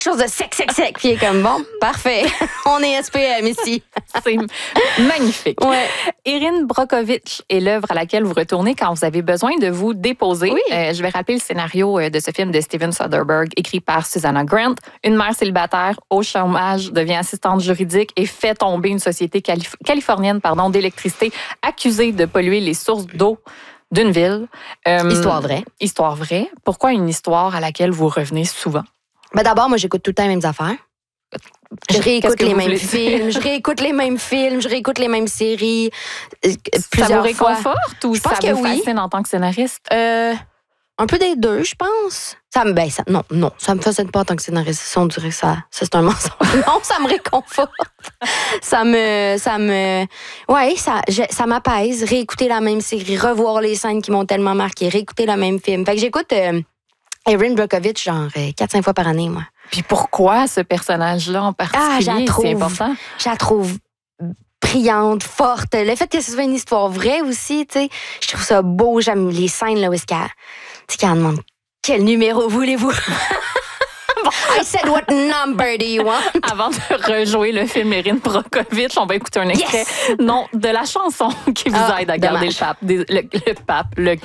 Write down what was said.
chose de sec. Puis il est comme, bon, parfait. On est SPM ici. C'est magnifique. Ouais. Erin Brockovich est l'œuvre à laquelle vous retournez quand vous avez besoin de vous déposer. Oui. Je vais rappeler le scénario de ce film de Steven Soderbergh, écrit par Susanna Grant. Une mère célibataire au chômage devient assistante juridique et fait tomber une société californienne d'électricité accusée de polluer les sources d'eau d'une ville. Histoire vraie. Histoire vraie. Pourquoi une histoire à laquelle vous revenez souvent? Ben d'abord, moi, j'écoute tout le temps les mêmes affaires. Je réécoute les mêmes films, je réécoute les mêmes séries. Ça vous réconforte ou je pense ça que vous fascine en tant que scénariste? Un peu des deux, je pense. Non, ça me fascine pas en tant que scénariste. On dirait que ça c'est un mensonge. Non, ça me réconforte. ça m'apaise. Réécouter la même série, revoir les scènes qui m'ont tellement marqué, réécouter le même film. Fait que j'écoute Erin Brockovich genre 4-5 fois par année, moi. Puis pourquoi ce personnage-là en particulier? C'est important. Je la trouve brillante, forte. Le fait que ce soit une histoire vraie aussi, tu sais, je trouve ça beau. J'aime les scènes là où est-ce qu'elle demande quel numéro voulez-vous? I said, what number do you want? Avant de rejouer le film Erin Brockovich, on va écouter un extrait de la chanson qui vous aide à garder le pape.